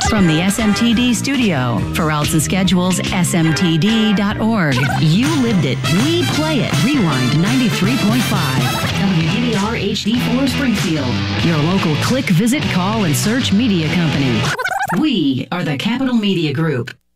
From the SMTD studio, for Alts and Schedules, smtd.org. You lived it. We play it. Rewind 93.5. WDVR HD4 Springfield. Your local click, visit, call, and search media company. We are the Capital Media Group.